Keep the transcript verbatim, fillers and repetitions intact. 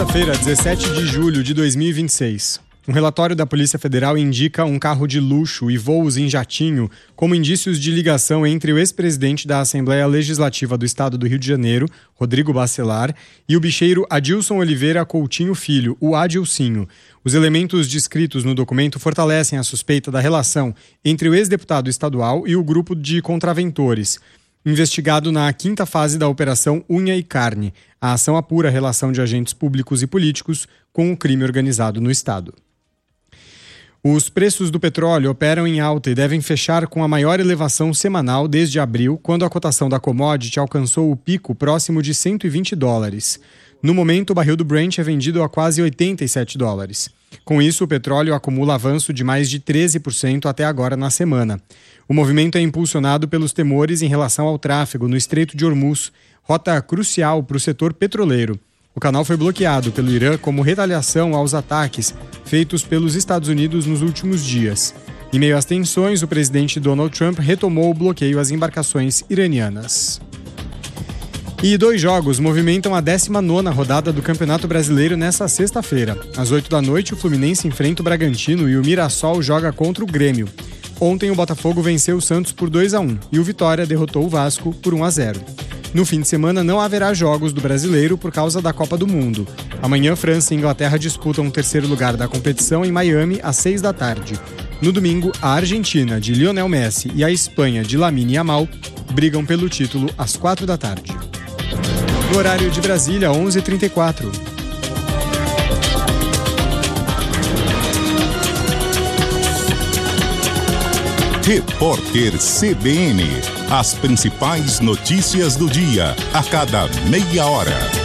Sexta-feira, dezessete de julho de dois mil e vinte e seis. Um relatório da Polícia Federal indica um carro de luxo e voos em jatinho como indícios de ligação entre o ex-presidente da Assembleia Legislativa do Estado do Rio de Janeiro, Rodrigo Bacelar, e o bicheiro Adilson Oliveira Coutinho Filho, o Adilcinho. Os elementos descritos no documento fortalecem a suspeita da relação entre o ex-deputado estadual e o grupo de contraventores, investigado na quinta fase da Operação Unha e Carne. A ação apura a relação de agentes públicos e políticos com o crime organizado no Estado. Os preços do petróleo operam em alta e devem fechar com a maior elevação semanal desde abril, quando a cotação da commodity alcançou o pico próximo de cento e vinte dólares. No momento, o barril do Brent é vendido a quase oitenta e sete dólares. Com isso, o petróleo acumula avanço de mais de treze por cento até agora na semana. O movimento é impulsionado pelos temores em relação ao tráfego no Estreito de Hormuz, rota crucial para o setor petroleiro. O canal foi bloqueado pelo Irã como retaliação aos ataques feitos pelos Estados Unidos nos últimos dias. Em meio às tensões, o presidente Donald Trump retomou o bloqueio às embarcações iranianas. E dois jogos movimentam a décima nona rodada do Campeonato Brasileiro nesta sexta-feira. Às oito da noite, o Fluminense enfrenta o Bragantino e o Mirassol joga contra o Grêmio. Ontem, o Botafogo venceu o Santos por dois a um e o Vitória derrotou o Vasco por um a zero. No fim de semana, não haverá jogos do Brasileiro por causa da Copa do Mundo. Amanhã, França e Inglaterra disputam o terceiro lugar da competição em Miami, às seis da tarde. No domingo, a Argentina, de Lionel Messi, e a Espanha, de Lamine Yamal, brigam pelo título às quatro da tarde. No horário de Brasília, onze e trinta e quatro. Repórter C B N. As principais notícias do dia, a cada meia hora.